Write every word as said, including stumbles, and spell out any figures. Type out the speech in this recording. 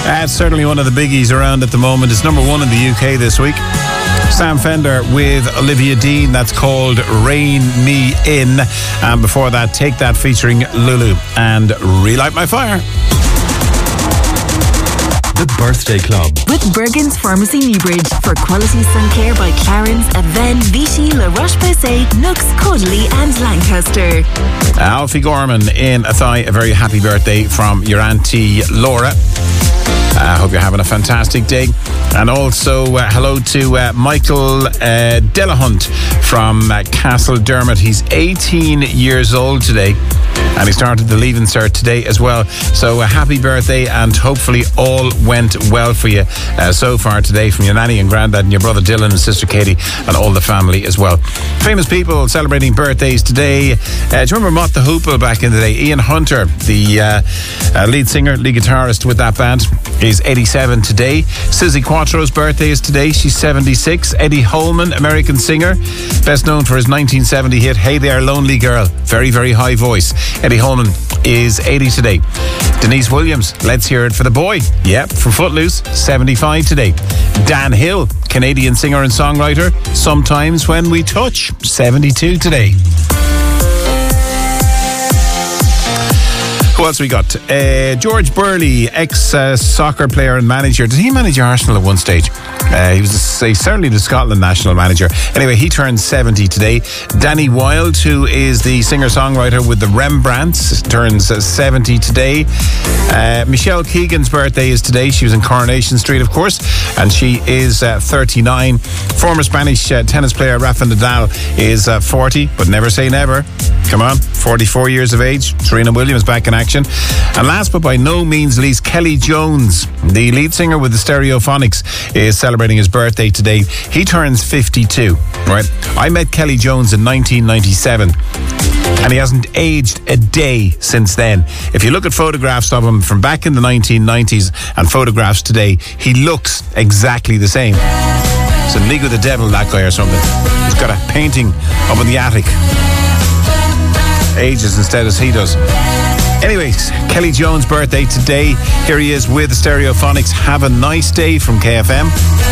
That's certainly one of the biggies around at the moment. It's number one in the U K this week. Sam Fender with Olivia Dean. That's called Rain Me In. And before that, Take That featuring Lulu and Relight My Fire. The Birthday Club with Bergen's Pharmacy Newbridge for quality sun care by Clarins, Aven, Vichy, La Roche-Posay, Nux, Cudley and Lancaster. Alfie Gorman in Athy, a very happy birthday from your auntie Laura. I uh, hope you're having a fantastic day. And also uh, hello to uh, Michael uh, Delahunt from uh, Castle Dermot. He's eighteen years old today, and he started the Leaving Cert today as well. So a uh, happy birthday, and hopefully all went well for you uh, so far today, from your nanny and granddad and your brother Dylan and sister Katie and all the family as well. Famous people celebrating birthdays today. Uh, do you remember Mott the Hoople back in the day? Ian Hunter, the uh, uh, lead singer, lead guitarist with that band, is eighty-seven today. Suzi Quattro's birthday is today. She's seventy-six. Eddie Holman, American singer, best known for his nineteen seventy hit Hey There Lonely Girl. Very, very high voice. Eddie Holman is eighty today. Denise Williams, let's hear it for the boy. Yep, from Footloose, seventy-five today. Dan Hill, Canadian singer and songwriter, Sometimes When We Touch, seventy-two today. Who else we got? Uh, George Burley, ex-soccer uh, player and manager. Did he manage Arsenal at one stage? Uh, he was a, a, certainly the Scotland national manager. Anyway, he turns seventy today. Danny Wilde, who is the singer-songwriter with the Rembrandts, turns uh, seventy today. Uh, Michelle Keegan's birthday is today. She was in Coronation Street, of course, and she is uh, thirty-nine. Former Spanish uh, tennis player Rafa Nadal is uh, forty, but never say never. Come on, forty-four years of age. Serena Williams back in action. And last but by no means least, Kelly Jones, the lead singer with the Stereophonics, is celebrating his birthday today. He turns fifty-two, right? I met Kelly Jones in nineteen ninety-seven, and he hasn't aged a day since then. If you look at photographs of him from back in the nineteen nineties and photographs today, he looks exactly the same. It's in League with the Devil, that guy or something. He's got a painting up in the attic. Ages instead as he does. Anyways, Kelly Jones' birthday today. Here he is with the Stereophonics. Have a nice day from K F M.